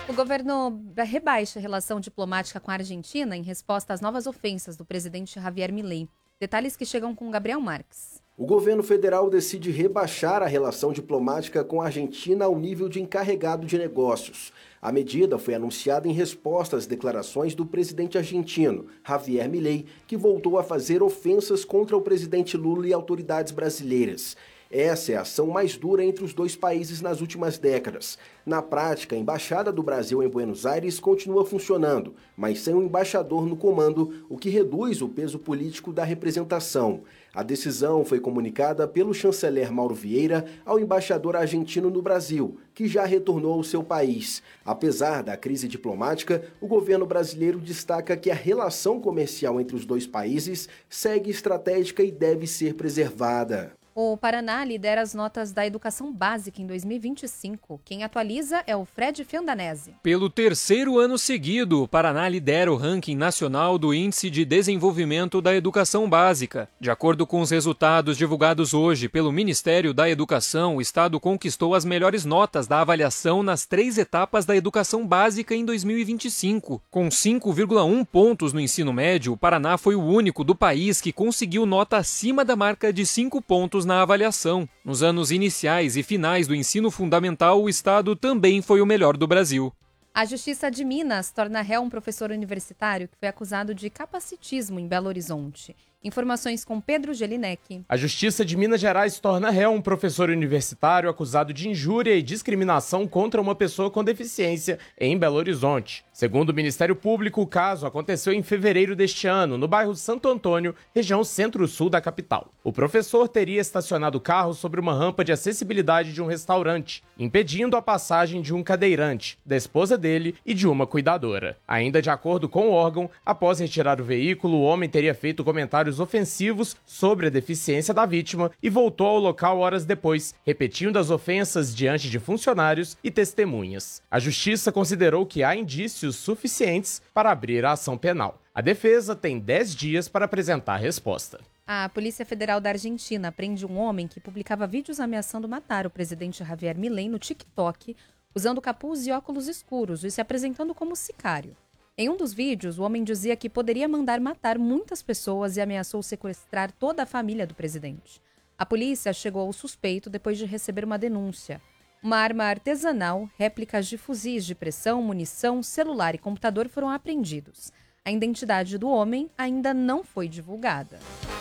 O governo rebaixa a relação diplomática com a Argentina em resposta às novas ofensas do presidente Javier Milei. Detalhes que chegam com Gabriel Marques. O governo federal decide rebaixar a relação diplomática com a Argentina ao nível de encarregado de negócios. A medida foi anunciada em resposta às declarações do presidente argentino, Javier Milei, que voltou a fazer ofensas contra o presidente Lula e autoridades brasileiras. Essa é a ação mais dura entre os dois países nas últimas décadas. Na prática, a Embaixada do Brasil em Buenos Aires continua funcionando, mas sem um embaixador no comando, o que reduz o peso político da representação. A decisão foi comunicada pelo chanceler Mauro Vieira ao embaixador argentino no Brasil, que já retornou ao seu país. Apesar da crise diplomática, o governo brasileiro destaca que a relação comercial entre os dois países segue estratégica e deve ser preservada. O Paraná lidera as notas da educação básica em 2025. Quem atualiza é o Fred Fiandanese. Pelo terceiro ano seguido, o Paraná lidera o ranking nacional do Índice de Desenvolvimento da Educação Básica. De acordo com os resultados divulgados hoje pelo Ministério da Educação, o estado conquistou as melhores notas da avaliação nas 3 etapas da educação básica em 2025. Com 5,1 pontos no ensino médio, o Paraná foi o único do país que conseguiu nota acima da marca de 5 pontos na avaliação. Nos anos iniciais e finais do ensino fundamental, o estado também foi o melhor do Brasil. A Justiça de Minas torna réu um professor universitário que foi acusado de capacitismo em Belo Horizonte. Informações com Pedro Gelinek. A Justiça de Minas Gerais torna réu um professor universitário acusado de injúria e discriminação contra uma pessoa com deficiência em Belo Horizonte. Segundo o Ministério Público, o caso aconteceu em fevereiro deste ano, no bairro Santo Antônio, região centro-sul da capital. O professor teria estacionado o carro sobre uma rampa de acessibilidade de um restaurante, impedindo a passagem de um cadeirante, da esposa dele e de uma cuidadora. Ainda de acordo com o órgão, após retirar o veículo, o homem teria feito comentários ofensivos sobre a deficiência da vítima e voltou ao local horas depois, repetindo as ofensas diante de funcionários e testemunhas. A Justiça considerou que há indícios suficientes para abrir a ação penal. A defesa tem 10 dias para apresentar a resposta. A Polícia Federal da Argentina prende um homem que publicava vídeos ameaçando matar o presidente Javier Milei no TikTok, usando capuz e óculos escuros e se apresentando como sicário. Em um dos vídeos, o homem dizia que poderia mandar matar muitas pessoas e ameaçou sequestrar toda a família do presidente. A polícia chegou ao suspeito depois de receber uma denúncia. Uma arma artesanal, réplicas de fuzis de pressão, munição, celular e computador foram apreendidos. A identidade do homem ainda não foi divulgada.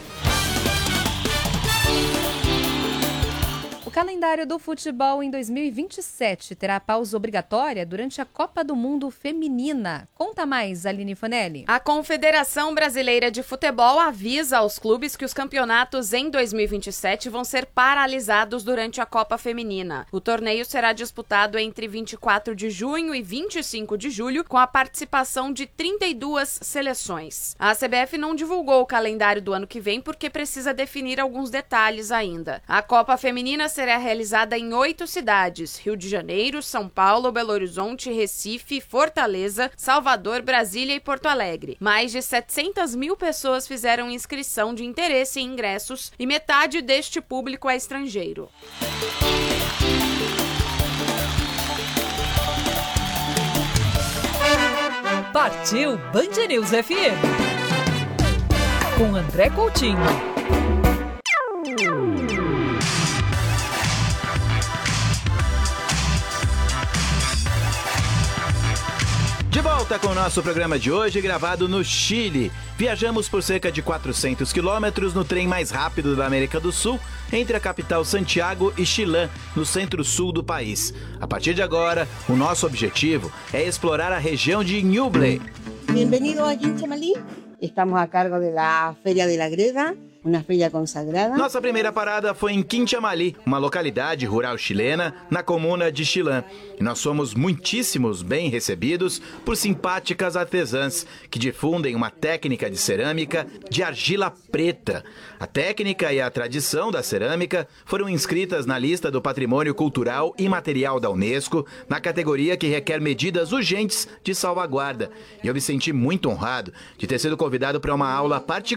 O calendário do futebol em 2027 terá pausa obrigatória durante a Copa do Mundo Feminina. Conta mais, Aline Fanelli. A Confederação Brasileira de Futebol avisa aos clubes que os campeonatos em 2027 vão ser paralisados durante a Copa Feminina. O torneio será disputado entre 24 de junho e 25 de julho, com a participação de 32 seleções. A CBF não divulgou o calendário do ano que vem porque precisa definir alguns detalhes ainda. A Copa Feminina será realizada em 8 cidades: Rio de Janeiro, São Paulo, Belo Horizonte, Recife, Fortaleza, Salvador, Brasília e Porto Alegre. Mais de 700 mil pessoas fizeram inscrição de interesse em ingressos e metade deste público é estrangeiro. Partiu Band News FM com André Coutinho. De volta com o nosso programa de hoje, gravado no Chile. Viajamos por cerca de 400 quilômetros no trem mais rápido da América do Sul, entre a capital Santiago e Chillán, no centro-sul do país. A partir de agora, o nosso objetivo é explorar a região de Ñuble. Bienvenidos a Quinchamalí. Estamos a cargo da Feria de la Grega, uma feira consagrada. Nossa primeira parada foi em Quinchamalí, uma localidade rural chilena na comuna de Chillán. E nós somos muitíssimos bem recebidos por simpáticas artesãs que difundem uma técnica de cerâmica de argila preta. A técnica e a tradição da cerâmica foram inscritas na lista do Patrimônio Cultural Imaterial da Unesco, na categoria que requer medidas urgentes de salvaguarda. E eu me senti muito honrado de ter sido convidado para uma aula particular